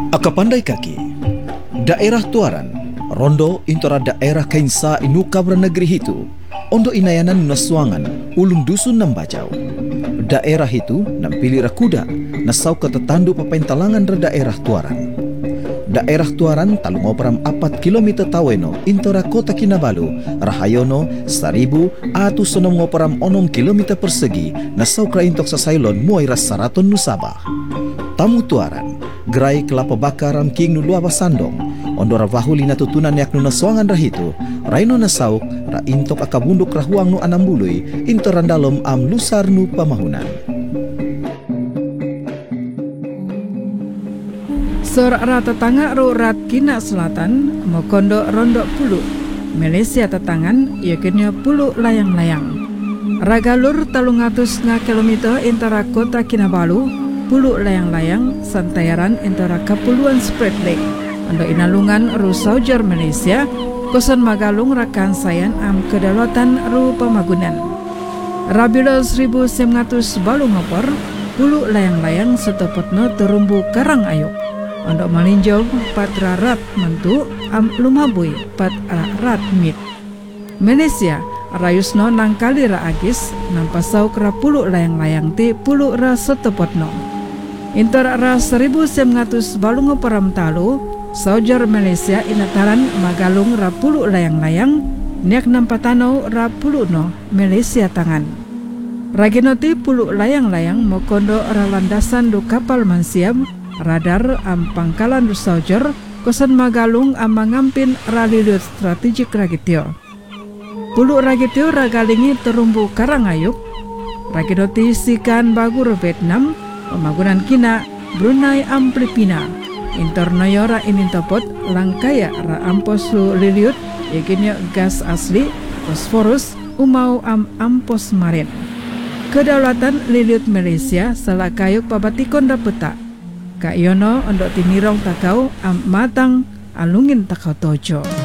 Aka pandai kaki, daerah Tuaran, rondo intora daerah Kainsa inuka negeri itu, ondo inayanan nasuangan, ulun dusun nambajau. Daerah itu nampili rakuda, nasau ketetandu papaintalangan daerah Tuaran. Daerah Tuaran talungoperam 4 kilometer taweno intora kota Kinabalu, Rahayono 1.000 atu sonom ngoperam 6 kilometer persegi, nasau kraintok sasailon muai rasaraton Nusabah. Tamu Tuaran, gerai kelapa bakaram king nu luaba sandong, ondora vahuli na tutunan yak nu nasuangan rahitu, raino nasauk, ra intok akabunduk rahuang nu anambului, intorandalom am lusar nu pamahunan. Sora tetangga rat Kina Selatan, Mokondo Rondo Pulu, Malaysia tetangan, yakinnya Pulu layang-layang. Ragalur 300 kilometer intara kota Kinabalu, Pulu layang-layang santayaran intara kapuluan spread lake. Ando inalungan ru Saujar Malaysia, kosan magalung rakan sayan am kedalatan ru pamagunan. Rabilo 1900 balu ngopor, Pulu layang-layang setopotno terumbu karang ayuk. Ando malinjol 4 rarat mentu am lumabui 4 rarat mit. Malaysia rayusno nangkali ra agis nampasau kera Pulu layang-layang ti Pulu ra setopotno. Intor ra 1900 balungo param talu, Saujar Malaysia inataran magalung ra Pulu layang-layang, niak nampatano ra Pulu no Malaysia tangan. Raginoti Pulu layang-layang mokondo ra landasan du kapal mansiam, radar am pangkalan du Saujar, kosan magalung am mangampin ra lilut strategik ragitio. Pulu ragitio ragalingi terumbu karangayuk, raginoti sikan bagur Vietnam, pemagunan Kina, Brunei Amplipina, Internoyo ra inintopot langkaya ra amposu liliut, yakinnya gas asli, fosforus, umau am ampos marin. Kedaulatan liliut Malaysia salah kayuk pabatikon dapeta. Kak Yono ondok tinirong takau am matang alungin takau tojo.